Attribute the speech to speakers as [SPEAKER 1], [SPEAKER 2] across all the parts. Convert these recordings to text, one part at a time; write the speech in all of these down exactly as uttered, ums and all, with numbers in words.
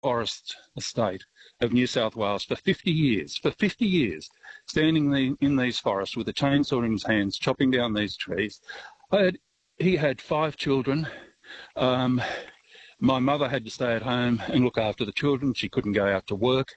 [SPEAKER 1] forest estate of New South Wales for fifty years, for fifty years, standing the, in these forests with a chainsaw in his hands, chopping down these trees. I had, he had five children. Um, my mother had to stay at home and look after the children. She couldn't go out to work.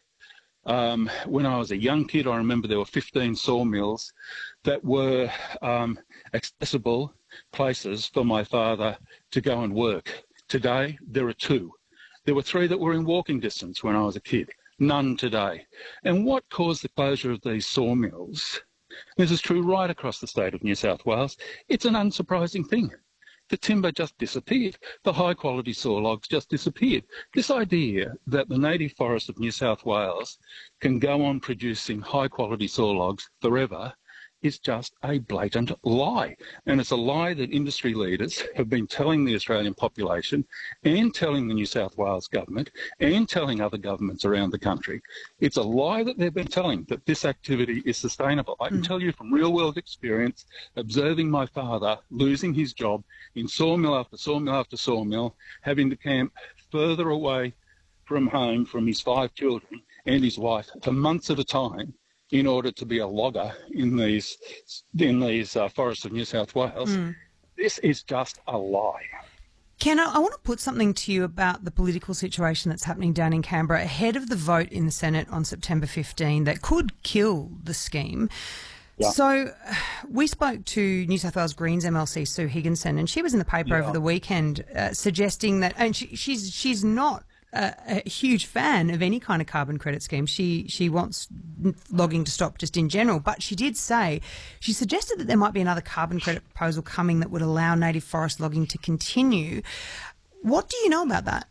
[SPEAKER 1] Um, when I was a young kid, I remember there were fifteen sawmills that were um, accessible places for my father to go and work. Today, there are two. There were three that were in walking distance when I was a kid. None today. And what caused the closure of these sawmills? This is true right across the state of New South Wales. It's an unsurprising thing. The timber just disappeared. The high-quality saw logs just disappeared. This idea that the native forests of New South Wales can go on producing high-quality saw logs forever is just a blatant lie. And it's a lie that industry leaders have been telling the Australian population and telling the New South Wales government and telling other governments around the country. It's a lie that they've been telling, that this activity is sustainable. I can mm. tell you from real-world experience, observing my father losing his job in sawmill after sawmill after sawmill, having to camp further away from home from his five children and his wife for months at a time, in order to be a logger in these in these uh, forests of New South Wales. Mm. This is just a lie.
[SPEAKER 2] Ken, I want to put something to you about the political situation that's happening down in Canberra ahead of the vote in the Senate on September fifteenth that could kill the scheme. Yeah. So we spoke to New South Wales Greens M L C Sue Higginson, and she was in the paper yeah. over the weekend uh, suggesting that, and she, she's she's not a, a huge fan of any kind of carbon credit scheme. She she wants logging to stop just in general, but she did say, she suggested that there might be another carbon credit proposal coming that would allow native forest logging to continue. What do you know about that?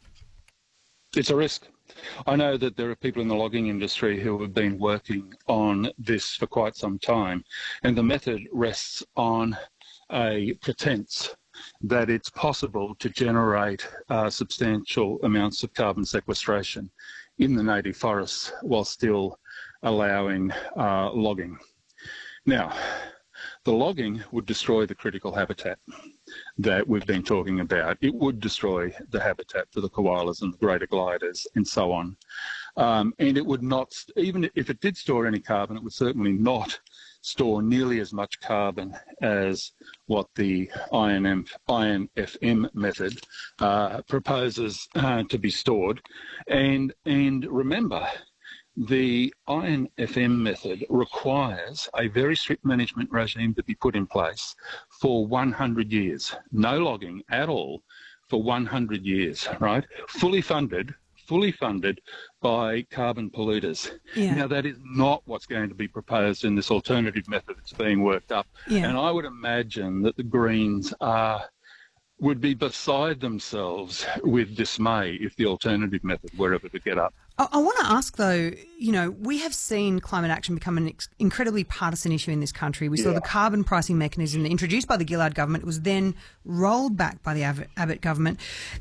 [SPEAKER 1] It's a risk. I know that there are people in the logging industry who have been working on this for quite some time, and the method rests on a pretense that it's possible to generate uh, substantial amounts of carbon sequestration in the native forests while still allowing uh, logging. Now, the logging would destroy the critical habitat that we've been talking about. It would destroy the habitat for the koalas and the greater gliders and so on. Um, and it would not, even if it did store any carbon, it would certainly not store nearly as much carbon as what the I N F M method uh, proposes uh, to be stored. And, and remember, the I N F M method requires a very strict management regime to be put in place for one hundred years. No logging at all for one hundred years, right? Fully funded, fully funded by carbon polluters. Yeah. Now, that is not what's going to be proposed in this alternative method that's being worked up. Yeah. And I would imagine that the Greens are would be beside themselves with dismay if the alternative method were ever to get up.
[SPEAKER 2] I, I want to ask, though, you know, we have seen climate action become an ex- incredibly partisan issue in this country. We saw yeah. the carbon pricing mechanism introduced by the Gillard government. It was then rolled back by the Abbott, Abbott government.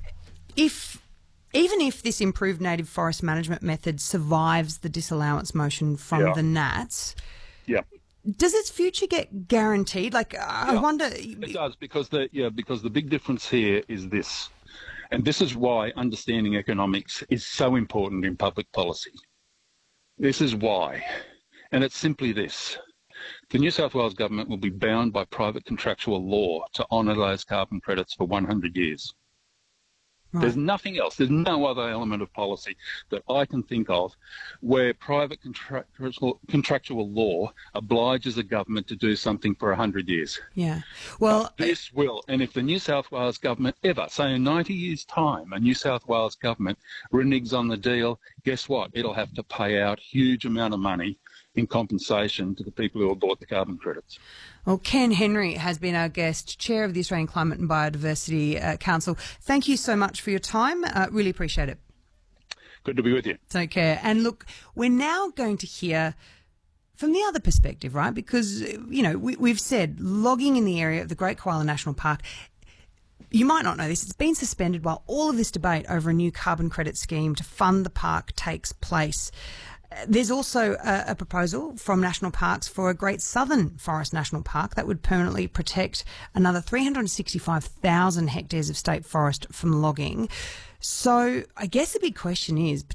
[SPEAKER 2] If Even if this improved native forest management method survives the disallowance motion from
[SPEAKER 1] yeah.
[SPEAKER 2] the Nats,
[SPEAKER 1] yeah.
[SPEAKER 2] does its future get guaranteed? Like, I
[SPEAKER 1] yeah,
[SPEAKER 2] wonder.
[SPEAKER 1] It does, because the yeah because the big difference here is this, and this is why understanding economics is so important in public policy. This is why, and it's simply this: the New South Wales government will be bound by private contractual law to honour those carbon credits for one hundred years. Right. There's nothing else. There's no other element of policy that I can think of where private contractual, contractual law obliges a government to do something for one hundred years.
[SPEAKER 2] Yeah. Well,
[SPEAKER 1] but this will, and if the New South Wales government ever, say in ninety years' time, a New South Wales government reneges on the deal, guess what? It'll have to pay out a huge amount of money in compensation to the people who have bought the carbon credits.
[SPEAKER 2] Well, Ken Henry has been our guest, Chair of the Australian Climate and Biodiversity uh, Council. Thank you so much for your time. Uh, really appreciate it.
[SPEAKER 1] Good to be with you.
[SPEAKER 2] Take care. And look, we're now going to hear from the other perspective, right? Because, you know, we, we've said logging in the area of the Great Koala National Park, you might not know this, it's been suspended while all of this debate over a new carbon credit scheme to fund the park takes place. There's also a, a proposal from National Parks for a Great Southern Forest National Park that would permanently protect another three hundred sixty-five thousand hectares of state forest from logging. So I guess the big question is,